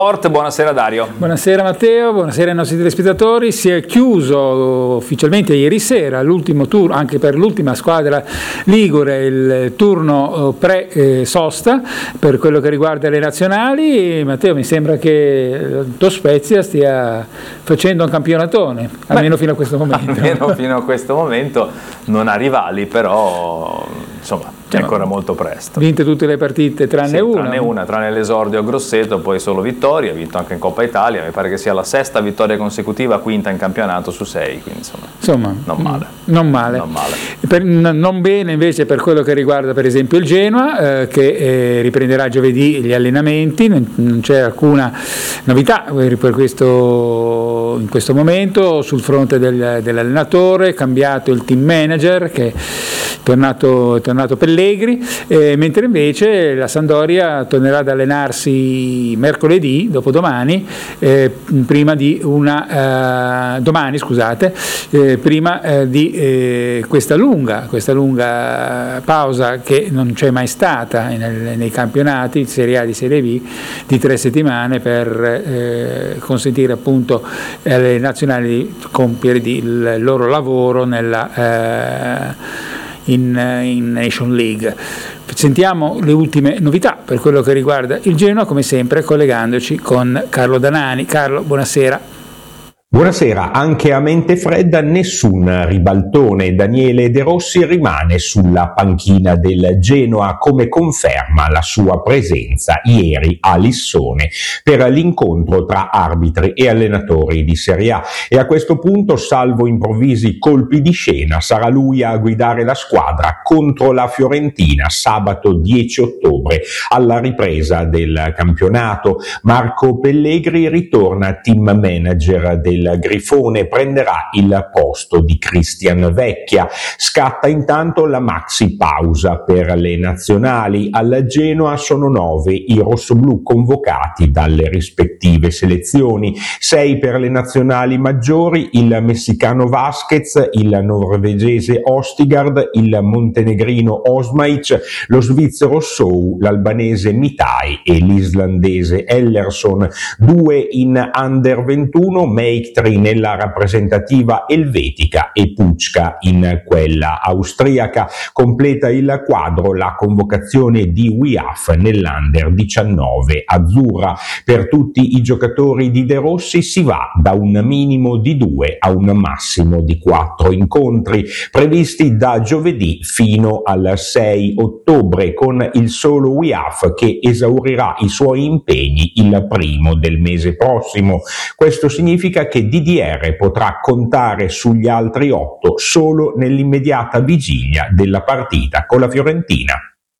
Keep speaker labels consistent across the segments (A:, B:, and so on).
A: Buonasera Dario.
B: Buonasera Matteo, buonasera ai nostri telespettatori. Si è chiuso ufficialmente ieri sera l'ultimo turno, anche per l'ultima squadra ligure, il turno pre-sosta per quello che riguarda le nazionali. Matteo, mi sembra che Lo Spezia stia facendo un campionatone, almeno fino a questo momento.
A: Almeno fino a questo momento non ha rivali, però insomma è ancora molto presto.
B: Vinte tutte le partite tranne una.
A: Tranne l'esordio a Grosseto, poi solo vittoria, ha vinto anche in Coppa Italia, mi pare che sia la 6ª vittoria consecutiva, 5ª in campionato su 6, quindi insomma non male.
B: Non bene invece per quello che riguarda per esempio il Genoa, che riprenderà giovedì gli allenamenti, non c'è alcuna novità in questo momento sul fronte dell'allenatore, cambiato il team manager, che è tornato Pellegri, mentre invece la Sampdoria tornerà ad allenarsi mercoledì, dopodomani, prima di questa lunga pausa che non c'è mai stata nei campionati Serie A di Serie B di 3 settimane per consentire appunto alle nazionali di compiere il loro lavoro in Nation League. Sentiamo le ultime novità per quello che riguarda il Genoa, come sempre collegandoci con Carlo Danani. Carlo, buonasera.
C: Buonasera, anche a mente fredda nessun ribaltone. Daniele De Rossi rimane sulla panchina del Genoa, come conferma la sua presenza ieri a Lissone per l'incontro tra arbitri e allenatori di Serie A, e a questo punto, salvo improvvisi colpi di scena, sarà lui a guidare la squadra contro la Fiorentina sabato 10 ottobre alla ripresa del campionato. Marco Pellegri ritorna team manager del Grifone, prenderà il posto di Cristian Vecchia. Scatta intanto la maxi pausa per le nazionali. Al Genoa sono 9 i rossoblù convocati dalle rispettive selezioni, 6 per le nazionali maggiori, il messicano Vasquez, il norvegese Ostigard, il montenegrino Osmaic, lo svizzero Sou, l'albanese Mitai e l'islandese Ellerson. 2 in under 21, Meiktri nella rappresentativa elvetica e Pucca in quella austriaca. Completa il quadro la convocazione di Wiaf nell'under 19 azzurra. Per tutti i giocatori di De Rossi si va da un minimo di 2 a un massimo di 4 incontri previsti da giovedì fino al 6 ottobre, con il solo Wiaf che esaurirà i suoi impegni il primo del mese prossimo. Questo significa che DDR potrà contare sugli altri 8 solo nell'immediata vigilia della partita con la Fiorentina.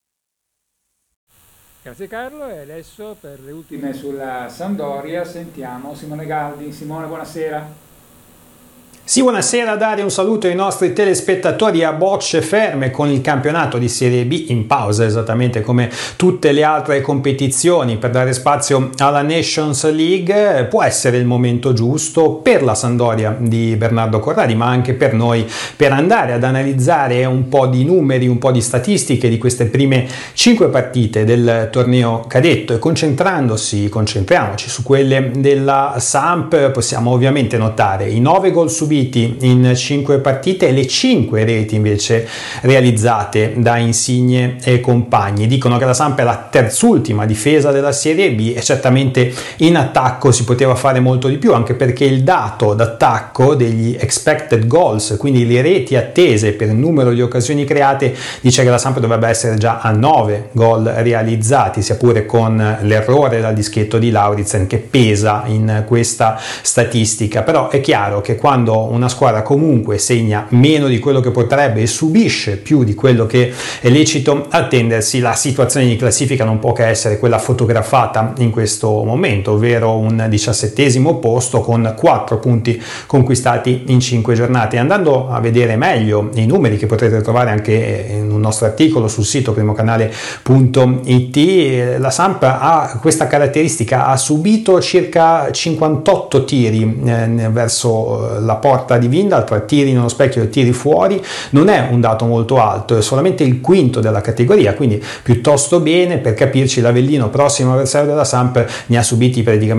B: Grazie Carlo, e adesso per le ultime sulla Sampdoria sentiamo Simone Galdi. Simone, buonasera.
D: Sì, buonasera Dario, un saluto ai nostri telespettatori. A bocce ferme con il campionato di Serie B in pausa, esattamente come tutte le altre competizioni, per dare spazio alla Nations League. Può essere il momento giusto per la Sampdoria di Bernardo Corradi, ma anche per noi, per andare ad analizzare un po' di numeri, un po' di statistiche di queste prime 5 partite del torneo cadetto, e concentriamoci su quelle della Samp. Possiamo ovviamente notare i 9 gol subiti in 5 partite e le 5 reti invece realizzate da Insigne e compagni. Dicono che la Samp è la terzultima difesa della Serie B, e certamente in attacco si poteva fare molto di più, anche perché il dato d'attacco degli expected goals, quindi le reti attese per il numero di occasioni create, dice che la Samp dovrebbe essere già a 9 gol realizzati, sia pure con l'errore dal dischetto di Lauritsen che pesa in questa statistica. Però è chiaro che quando una squadra comunque segna meno di quello che potrebbe e subisce più di quello che è lecito attendersi, la situazione di classifica non può che essere quella fotografata in questo momento, ovvero un 17° posto con 4 punti conquistati in 5 giornate. Andando a vedere meglio i numeri, che potrete trovare anche in un nostro articolo sul sito primocanale.it, la Samp ha questa caratteristica: ha subito circa 58 tiri verso la porta di Vindal, tra tiri nello specchio e tiri fuori. Non è un dato molto alto, è solamente il quinto della categoria, quindi piuttosto bene. Per capirci, l'Avellino, prossimo avversario della Samp, ne ha subiti praticamente